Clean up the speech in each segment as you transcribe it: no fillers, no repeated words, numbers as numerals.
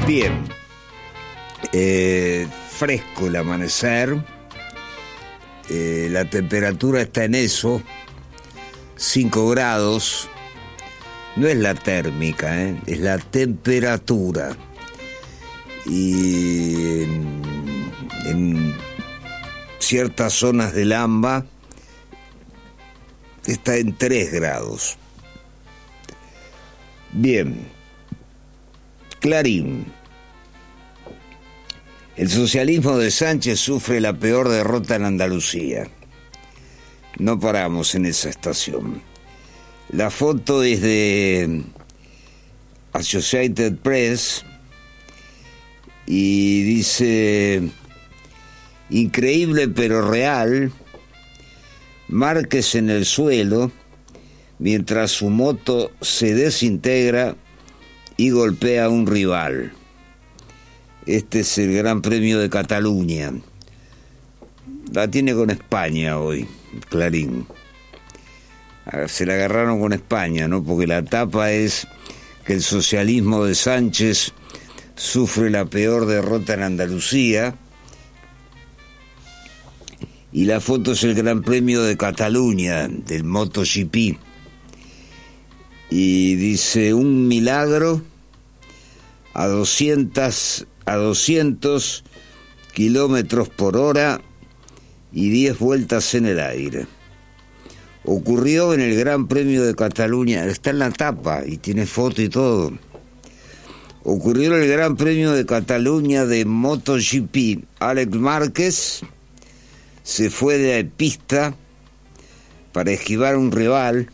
Bien, fresco el amanecer, la temperatura está en eso, 5 grados, no es la térmica, es la temperatura. Y en ciertas zonas del AMBA está en 3 grados. Bien, Clarín. El socialismo de Sánchez sufre la peor derrota en Andalucía. No paramos en esa estación. La foto es de Associated Press y dice: increíble pero real, Márquez en el suelo mientras su moto se desintegra y golpea a un rival. Este es el Gran Premio de Cataluña. La tiene con España hoy, Clarín. Se la agarraron con España, ¿no? Porque la tapa es que el socialismo de Sánchez sufre la peor derrota en Andalucía. Y la foto es el Gran Premio de Cataluña, del MotoGP. Y dice: un milagro a 200 kilómetros por hora y 10 vueltas en el aire. Ocurrió en el Gran Premio de Cataluña, está en la tapa y tiene foto y todo. Ocurrió en el Gran Premio de Cataluña de MotoGP. Alex Márquez se fue de pista para esquivar a un rival,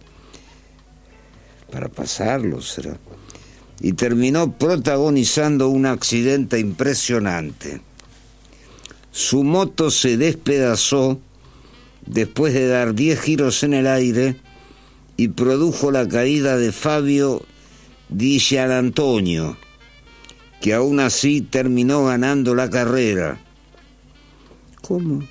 para pasarlo, será, y terminó protagonizando un accidente impresionante. Su moto se despedazó después de dar 10 giros en el aire y produjo la caída de Fabio Di Gianantonio, que aún así terminó ganando la carrera. ¿Cómo?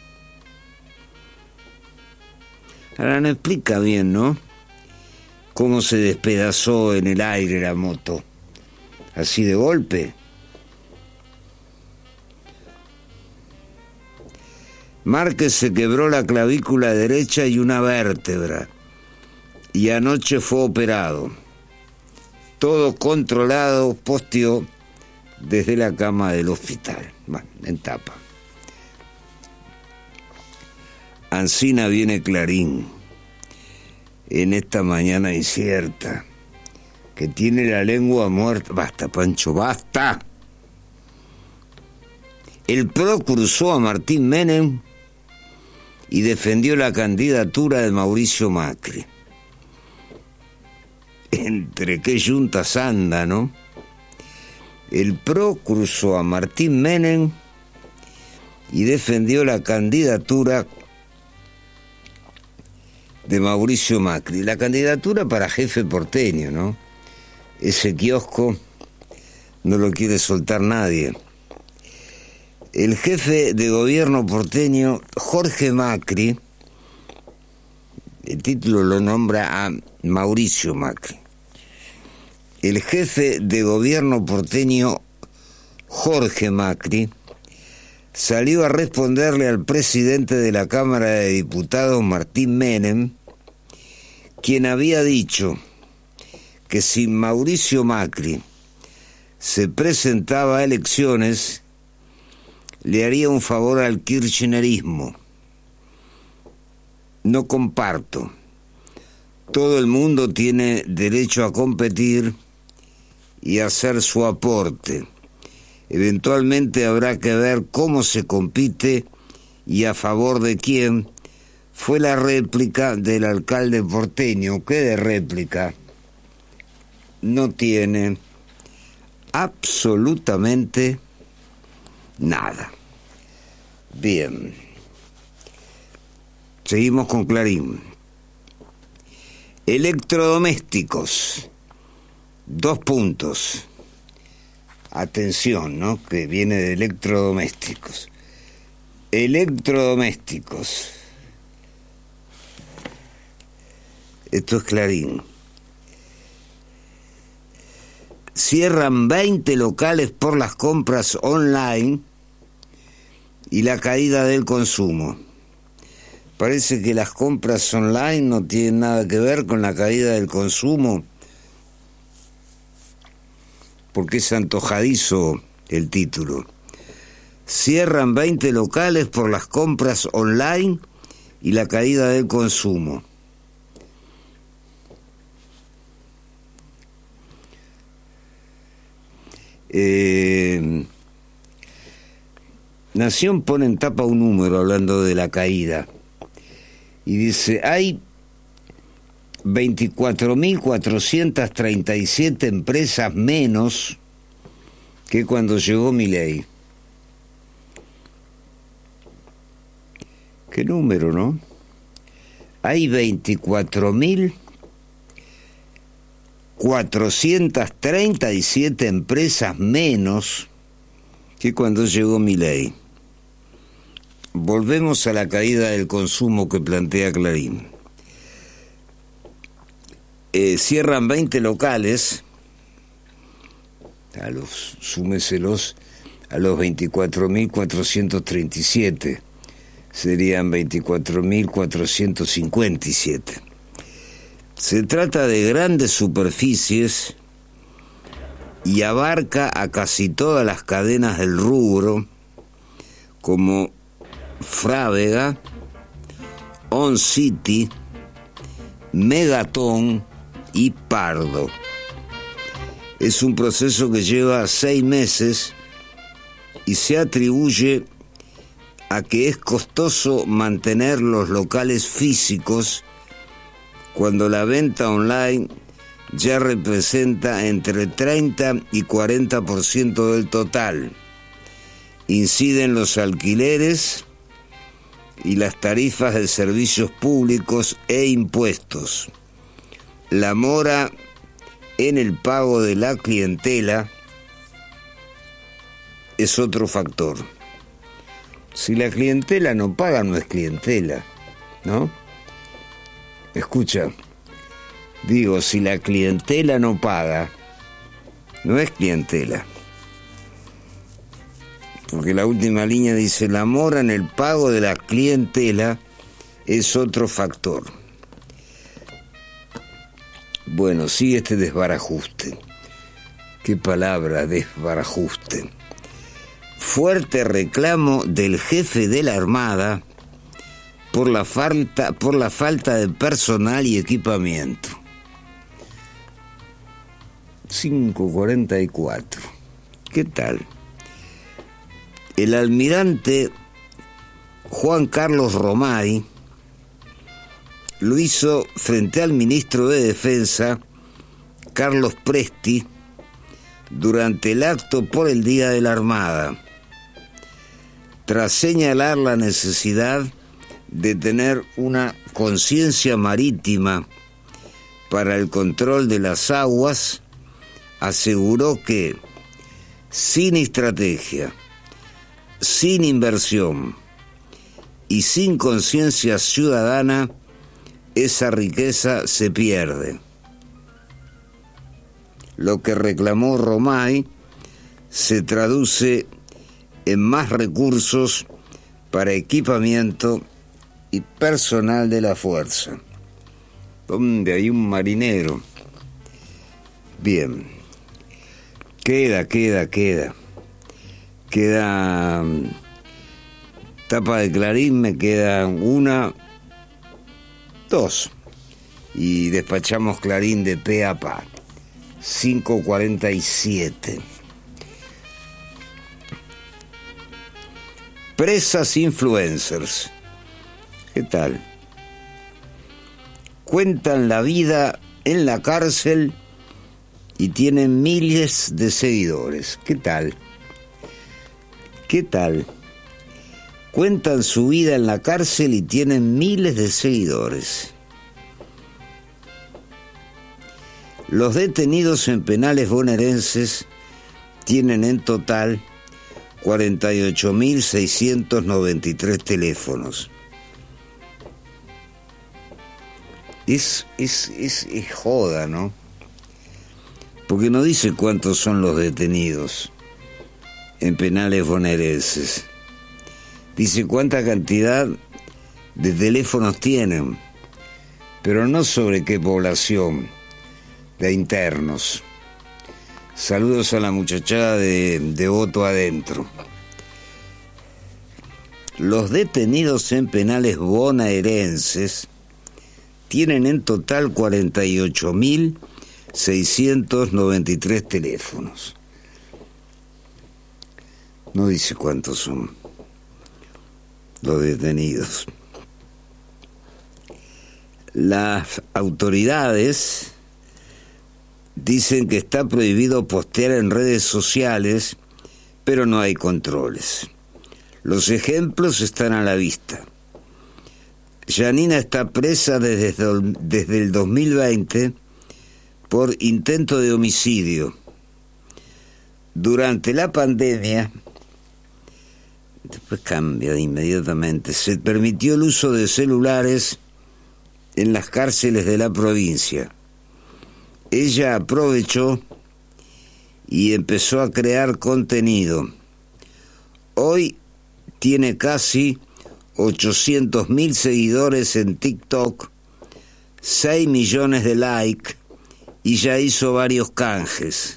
Ahora no explica bien, ¿no? Cómo se despedazó en el aire la moto. Así de golpe. Márquez se quebró la clavícula derecha y una vértebra, y anoche fue operado. Todo controlado, posteó desde la cama del hospital. Bueno, en tapa. Ancina viene Clarín en esta mañana incierta, que tiene la lengua muerta. Basta, Pancho, basta. El PRO cruzó a Martín Menem y defendió la candidatura de Mauricio Macri. Entre qué yuntas anda, ¿no? El PRO cruzó a Martín Menem y defendió la candidatura de Mauricio Macri. La candidatura para jefe porteño, ¿no? Ese kiosco no lo quiere soltar nadie. El jefe de gobierno porteño, Jorge Macri, el título lo nombra a Mauricio Macri. El jefe de gobierno porteño, Jorge Macri, salió a responderle al presidente de la Cámara de Diputados, Martín Menem, quien había dicho que si Mauricio Macri se presentaba a elecciones, le haría un favor al kirchnerismo. No comparto. Todo el mundo tiene derecho a competir y a hacer su aporte. Eventualmente habrá que ver cómo se compite y a favor de quién. Fue la réplica del alcalde porteño, que de réplica no tiene absolutamente nada. Bien. Seguimos con Clarín. Electrodomésticos. 2 puntos. Atención, ¿no? Que viene de electrodomésticos. Electrodomésticos. Esto es Clarín. cierran 20 locales por las compras online y la caída del consumo. Parece que las compras online no tienen nada que ver con la caída del consumo, porque es antojadizo el título. Cierran 20 locales por las compras online y la caída del consumo. Nación pone en tapa un número hablando de la caída y dice: hay 24.437 empresas menos que cuando llegó Milei. ¿Qué número, no? Hay 24.437 empresas menos que cuando llegó Milei. Volvemos a la caída del consumo que plantea Clarín. Cierran 20 locales, súmeselos a los 24.437, serían 24.457. Se trata de grandes superficies y abarca a casi todas las cadenas del rubro, como Frávega, On City, Megaton y Pardo. Es un proceso que lleva 6 meses y se atribuye a que es costoso mantener los locales físicos cuando la venta online ya representa entre 30 y 40% del total. Inciden los alquileres y las tarifas de servicios públicos e impuestos. La mora en el pago de la clientela es otro factor. Si la clientela no paga, no es clientela, ¿no? Escucha, digo, si la clientela no paga, no es clientela. Porque la última línea dice: la mora en el pago de la clientela es otro factor. Bueno, sigue este desbarajuste. ¿Qué palabra, desbarajuste? Fuerte reclamo del jefe de la Armada por la falta de personal y equipamiento. 5:44. ¿Qué tal? El almirante Juan Carlos Romay lo hizo frente al ministro de Defensa, Carlos Presti, durante el acto por el Día de la Armada, tras señalar la necesidad de tener una conciencia marítima para el control de las aguas. Aseguró que sin estrategia, sin inversión y sin conciencia ciudadana, esa riqueza se pierde. Lo que reclamó Romay se traduce en más recursos para equipamiento y personal de la fuerza. Donde hay un marinero. Bien. Queda tapa de Clarín, me quedan 1, 2 y despachamos Clarín de pe a pa. 5:47. Presas influencers. ¿Qué tal? Cuentan la vida en la cárcel y tienen miles de seguidores. ¿Qué tal? ¿Qué tal? Cuentan su vida en la cárcel y tienen miles de seguidores. Los detenidos en penales bonaerenses tienen en total 48.693 teléfonos. Es joda, ¿no? porque no dice cuántos son los detenidos en penales bonaerenses. Dice cuánta cantidad de teléfonos tienen, pero no sobre qué población de internos. Saludos a la muchachada de Voto Adentro. Los detenidos en penales bonaerenses tienen en total 48.693 teléfonos. No dice cuántos son los detenidos. Las autoridades dicen que está prohibido postear en redes sociales, pero no hay controles. Los ejemplos están a la vista. Janina está presa desde el 2020 por intento de homicidio. Durante la pandemia, después cambia inmediatamente, se permitió el uso de celulares en las cárceles de la provincia. Ella aprovechó y empezó a crear contenido. Hoy tiene casi 800.000 seguidores en TikTok, 6 millones de likes y ya hizo varios canjes.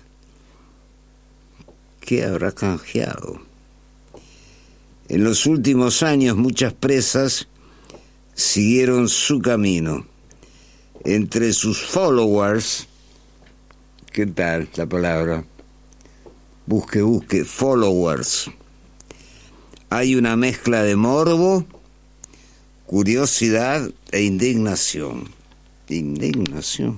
¿Qué habrá canjeado? En los últimos años muchas presas siguieron su camino. Entre sus followers, ¿qué tal la palabra? Busque, followers. Hay una mezcla de morbo, curiosidad e indignación. Indignación.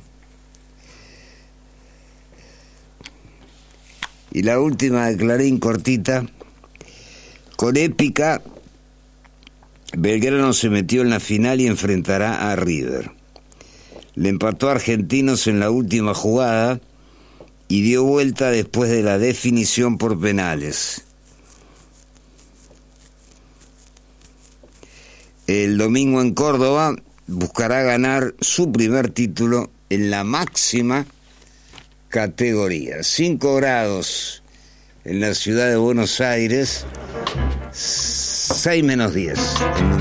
Y la última de Clarín, cortita. Con épica, Belgrano se metió en la final y enfrentará a River. Le empató a Argentinos en la última jugada y dio vuelta después de la definición por penales. El domingo en Córdoba buscará ganar su primer título en la máxima categoría. 5 grados en la ciudad de Buenos Aires, 6 menos 10.